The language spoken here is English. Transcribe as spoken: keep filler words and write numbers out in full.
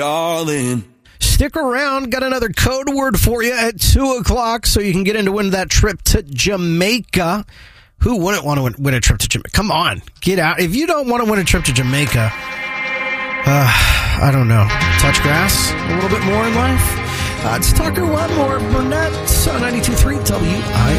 Darling. Stick around. Got another code word for you at two o'clock so you can get into win that trip to Jamaica. Who wouldn't want to win, win a trip to Jamaica? Come on. Get out. If you don't want to win a trip to Jamaica, uh, I don't know. Touch grass a little bit more in life? Uh, it's Tucker Wetmore, Burnett, ninety-two point three W I